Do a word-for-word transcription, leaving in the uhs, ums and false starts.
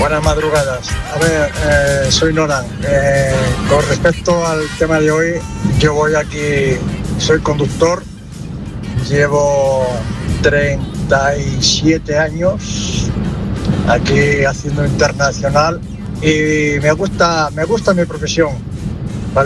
Buenas madrugadas. A ver, eh, soy Noran. Eh, con respecto al tema de hoy, yo voy aquí, soy conductor, llevo treinta y siete años aquí haciendo internacional y me gusta, me gusta mi profesión.